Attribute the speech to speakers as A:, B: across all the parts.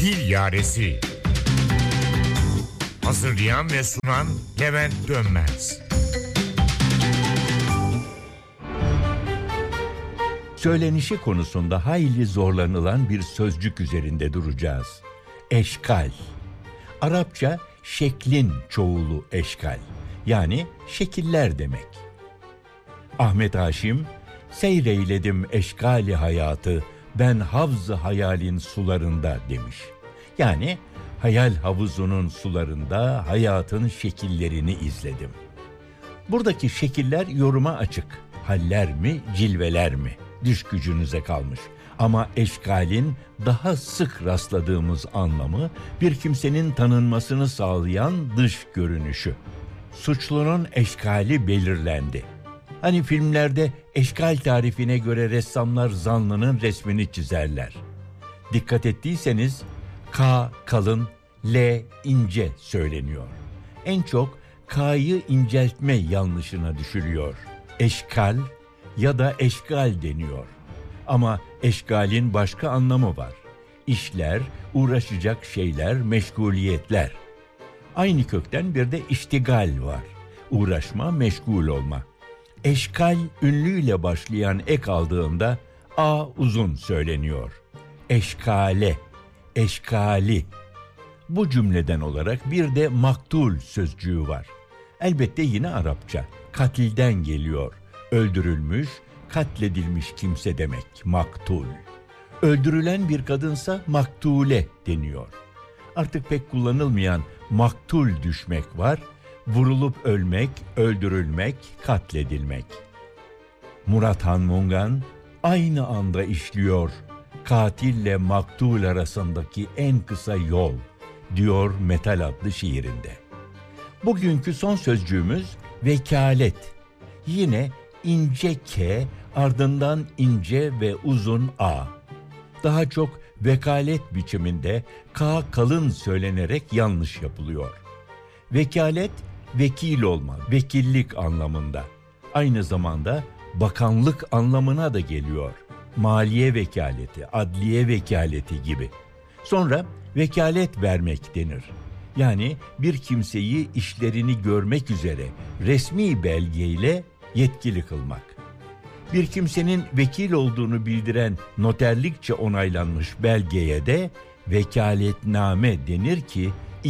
A: Dil Yaresi. Hazırlayan ve sunan Levent Dönmez.
B: Söylenişi konusunda hayli zorlanılan bir sözcük üzerinde duracağız. Eşkal. Arapça şeklin çoğulu eşkal. Yani şekiller demek. Ahmet Haşim, seyreyledim eşkali hayatı, ben havz-ı hayalin sularında demiş. Yani hayal havuzunun sularında hayatın şekillerini izledim. Buradaki şekiller yoruma açık. Haller mi, cilveler mi? Düş gücünüze kalmış. Ama eşkalin daha sık rastladığımız anlamı bir kimsenin tanınmasını sağlayan dış görünüşü. Suçlunun eşkali belirlendi. Hani filmlerde eşkal tarifine göre ressamlar zanlının resmini çizerler. Dikkat ettiyseniz K kalın, L ince söyleniyor. En çok K'yı inceltme yanlışına düşülüyor. Eşkal ya da eşgal deniyor. Ama eşgalin başka anlamı var. İşler, uğraşacak şeyler, meşguliyetler. Aynı kökten bir de iştigal var. Uğraşma, meşgul olma. Eşkal ünlüyle başlayan ek aldığında A uzun söyleniyor. Eşkale, eşkali. Bu cümleden olarak bir de maktul sözcüğü var. Elbette yine Arapça. Katilden geliyor. Öldürülmüş, katledilmiş kimse demek. Maktul. Öldürülen bir kadınsa maktule deniyor. Artık pek kullanılmayan maktul düşmek var. Vurulup ölmek, öldürülmek, katledilmek. Murat Han Mungan aynı anda işliyor katille maktul arasındaki en kısa yol diyor Metal adlı şiirinde. Bugünkü son sözcüğümüz vekalet. Yine ince K ardından ince ve uzun A. Daha çok vekalet biçiminde K kalın söylenerek yanlış yapılıyor. Vekalet vekil olma, vekillik anlamında. Aynı zamanda bakanlık anlamına da geliyor. Maliye vekaleti, adliye vekaleti gibi. Sonra vekalet vermek denir. Yani bir kimseyi işlerini görmek üzere resmi belgeyle yetkili kılmak. Bir kimsenin vekil olduğunu bildiren noterlikçe onaylanmış belgeye de vekaletname denir ki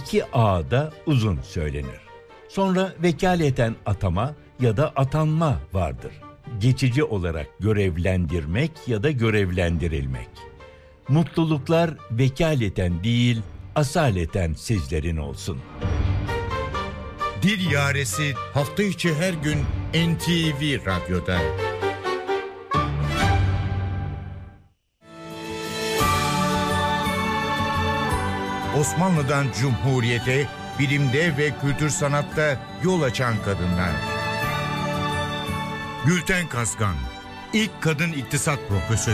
B: 2A'da uzun söylenir. Sonra vekaleten atama ya da atanma vardır. Geçici olarak görevlendirmek ya da görevlendirilmek. Mutluluklar vekaleten değil, asaleten sizlerin olsun.
A: Dil Yaresi hafta içi her gün NTV Radyo'da. Osmanlı'dan Cumhuriyet'e bilimde ve kültür sanatta yol açan kadınlar. Gülten Kazgan, ilk kadın iktisat profesörü.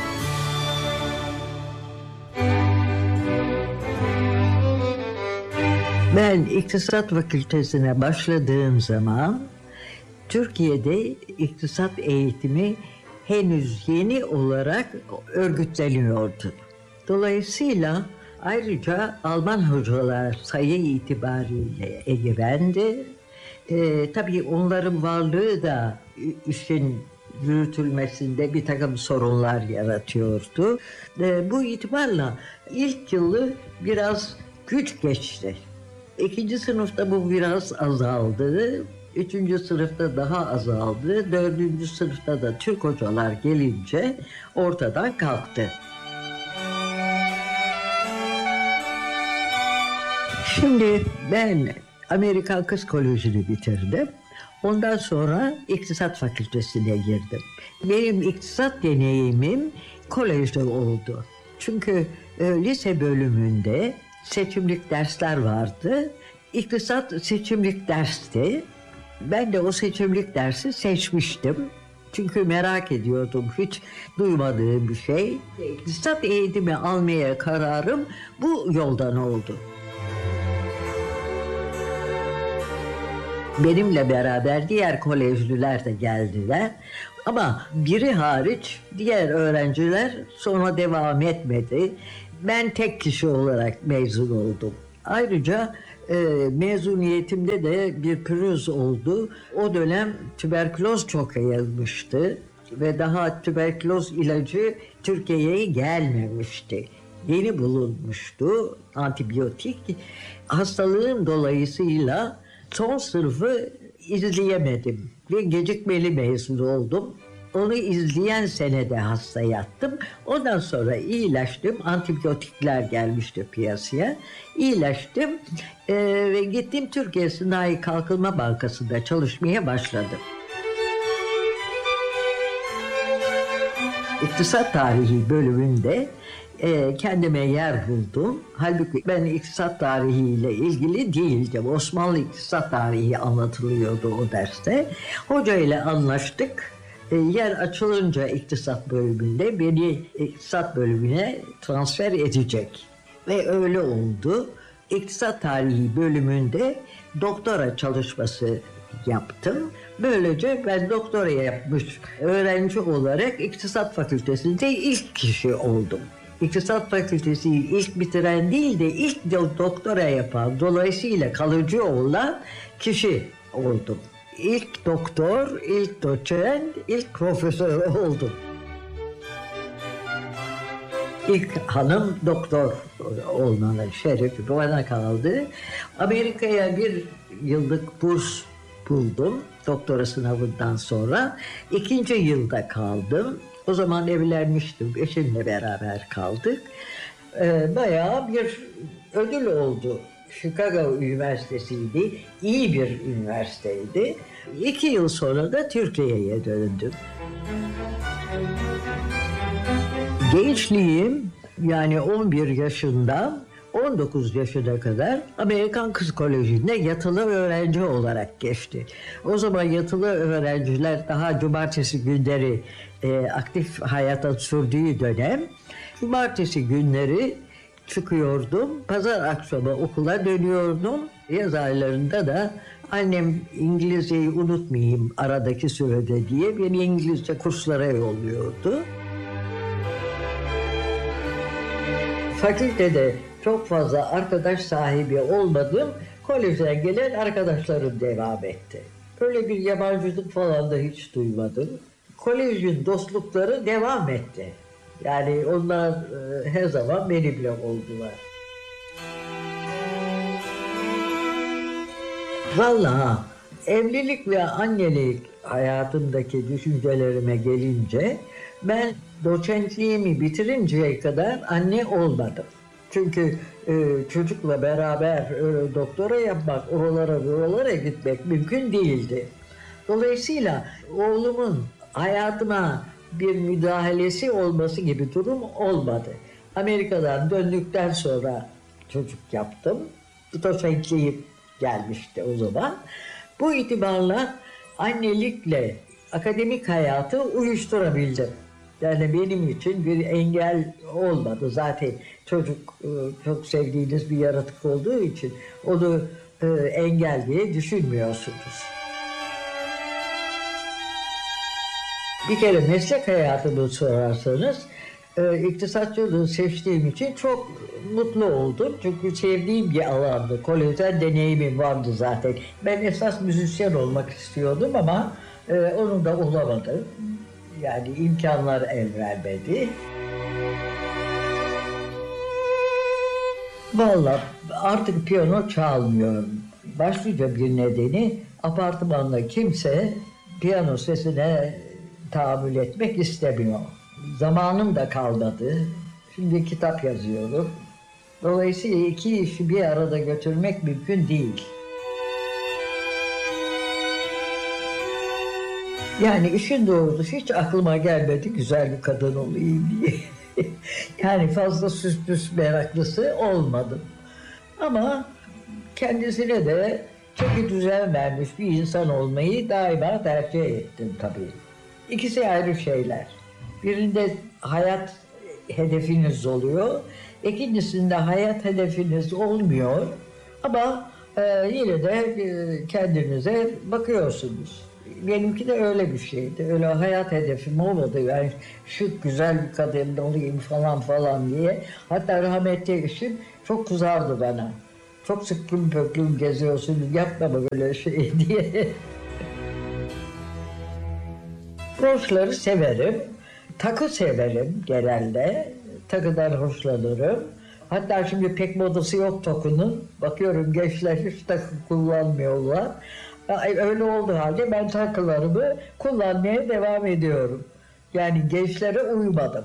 C: Ben İktisat Fakültesine başladığım zaman Türkiye'de iktisat eğitimi henüz yeni olarak örgütleniyordu. Dolayısıyla ayrıca Alman hocalar sayı itibariyle egemendi. Tabii onların varlığı da işin yürütülmesinde bir takım sorunlar yaratıyordu. Bu itibarla ilk yılı biraz güç geçti. İkinci sınıfta bu biraz azaldı. Üçüncü sınıfta daha azaldı. Dördüncü sınıfta da Türk hocalar gelince ortadan kalktı. Şimdi ben Amerikan Kız Koleji'ni bitirdim. Ondan sonra İktisat Fakültesi'ne girdim. Benim iktisat deneyimim kolejde oldu. Çünkü lise bölümünde seçimlik dersler vardı. İktisat seçimlik dersti. Ben de o seçimlik dersi seçmiştim. Çünkü merak ediyordum, hiç duymadığım bir şey. İktisat eğitimi almaya kararım bu yoldan oldu. Benimle beraber diğer kolejliler de geldiler. Ama biri hariç diğer öğrenciler sonra devam etmedi. Ben tek kişi olarak mezun oldum. Ayrıca mezuniyetimde de bir pürüz oldu. O dönem tüberküloz çok yayılmıştı ve daha tüberküloz ilacı Türkiye'ye gelmemişti. Yeni bulunmuştu antibiyotik. Hastalığın dolayısıyla son sınıfı izleyemedim ve gecikmeli mezun oldum. Onu izleyen senede hasta yattım. Ondan sonra iyileştim. Antibiyotikler gelmişti piyasaya. İyileştim ve gittim Türkiye Sanayi Kalkınma Bankası'nda çalışmaya başladım. İktisat Tarihi bölümünde kendime yer buldum. Halbuki ben iktisat tarihiyle ilgili değildim. Osmanlı iktisat tarihi anlatılıyordu o derste. Hoca ile anlaştık. Yer açılınca iktisat bölümünde beni iktisat bölümüne transfer edecek. Ve öyle oldu. İktisat tarihi bölümünde doktora çalışması yaptım. Böylece ben doktora yapmış öğrenci olarak İktisat Fakültesi'nde ilk kişi oldum. İktisat Fakültesi ilk bitiren değil de ilk doktora yapan, dolayısıyla kalıcı olan kişi oldum. İlk doktor, ilk doçent, ilk profesör oldum. İlk hanım doktor olmanın şerefi bana kaldı. Amerika'ya bir yıllık burs buldum doktora sınavından sonra. 2. yılda kaldım. O zaman evlenmiştim, eşimle beraber kaldık. Bayağı bir ödül oldu. Chicago Üniversitesi'ydi, iyi bir üniversiteydi. 2 yıl sonra da Türkiye'ye döndüm. Gençliğim, yani 11 yaşından 19 yaşına kadar Amerikan Kız Koleji'nde yatılı öğrenci olarak geçti. O zaman yatılı öğrenciler daha cumartesi günleri aktif hayata sürdüğü dönem. Cumartesi günleri çıkıyordum, pazar akşamı okula dönüyordum. Yaz aylarında da annem İngilizceyi unutmayayım aradaki sürede diye beni İngilizce kurslara yolluyordu. Fakültede çok fazla arkadaş sahibi olmadım. Kolejden gelen arkadaşlarım devam etti. Böyle bir yabancılık falan da hiç duymadım. Kolejin dostlukları devam etti. Yani onlar her zaman benimle oldular. Vallahi evlilik ve annelik hayatımdaki düşüncelerime gelince ben doçentliğimi bitirinceye kadar anne olmadım. Çünkü çocukla beraber doktora yapmak, oralara gitmek mümkün değildi. Dolayısıyla oğlumun hayatıma bir müdahalesi olması gibi durum olmadı. Amerika'dan döndükten sonra çocuk yaptım. Doçentliğim gelmişti o zaman. Bu itibarla annelikle akademik hayatı uyuşturabildim. Yani benim için bir engel olmadı. Zaten çocuk çok sevdiğiniz bir yaratık olduğu için onu engel diye düşünmüyorsunuz. Bir kere meslek hayatımı sorarsanız iktisatçılığı seçtiğim için çok mutlu oldum. Çünkü sevdiğim bir alandı. Kolejden deneyimim vardı zaten. Ben esas müzisyen olmak istiyordum ama onu da olamadım. Yani imkanlar el vermedi. Vallahi artık piyano çalmıyorum. Başlıca bir nedeni apartmanda kimse piyano sesine tahammül etmek istemiyor. Zamanım da kalmadı. Şimdi kitap yazıyorum. Dolayısıyla iki işi bir arada götürmek mümkün değil. Yani işin doğrusu hiç aklıma gelmedi güzel bir kadın olayım diye. Yani fazla süs meraklısı olmadım. Ama kendisine de çeki düzen vermiş bir insan olmayı daima tercih ettim tabii. İkisi ayrı şeyler. Birinde hayat hedefiniz oluyor, ikincisinde hayat hedefiniz olmuyor. Ama yine de kendinize bakıyorsunuz. benimki de öyle bir şeydi. Öyle hayat hedefim olmadı. Yani şu güzel bir kadın olayım falan diye. Hatta rahmetli eşim çok kızardı bana. Çok sıkkın pökkün geziyorsun, yapma böyle şey diye. Broşları severim. Takı severim genelde. Takıdan hoşlanırım. Hatta şimdi pek modası yok takının. Bakıyorum gençler hiç takı kullanmıyorlar. Öyle olduğu halde ben takılarımı kullanmaya devam ediyorum. Yani gençlere uymadım.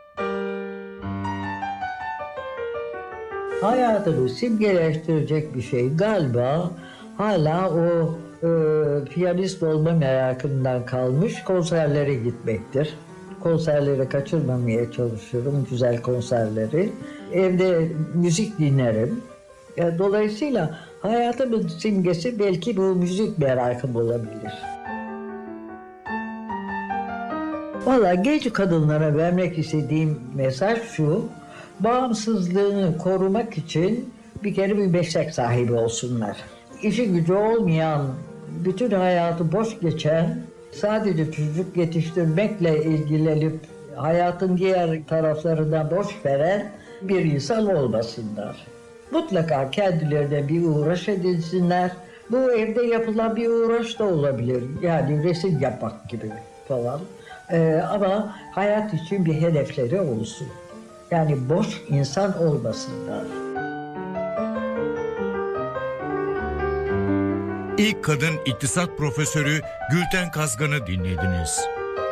C: Hayatını simgeleştirecek bir şey galiba hala o piyanist olma merakından kalmış konserlere gitmektir. Konserleri kaçırmamaya çalışıyorum, güzel konserleri. Evde müzik dinlerim. Dolayısıyla hayatımın simgesi belki bu müzik merakım olabilir. Valla genç kadınlara vermek istediğim mesaj şu: bağımsızlığını korumak için bir kere bir meslek sahibi olsunlar. İşi gücü olmayan, bütün hayatı boş geçen, sadece çocuk yetiştirmekle ilgilenip hayatın diğer taraflarından boş veren bir insan olmasınlar. Mutlaka kendilerine bir uğraş edinsinler. Bu evde yapılan bir uğraş da olabilir. Yani resim yapmak gibi falan. Ama hayat için bir hedefleri olsun. Yani boş insan olmasınlar.
A: İlk kadın iktisat profesörü Gülten Kazgan'ı dinlediniz.